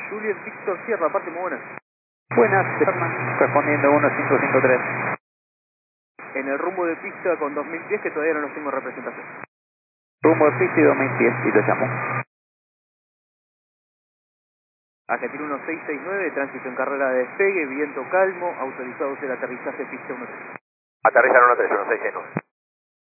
Juliet Víctor Sierra, parte muy buena. Buenas, Sherman, respondiendo 1553. En el rumbo de pista con 2000 pies que todavía no nos tengo representación. Rumbo de pista y 2000 pies, y te llamo. Argentina 1669, tránsito en carrera de despegue, viento calmo, autorizados el aterrizaje pista 13. Aterrizar 13, 1669.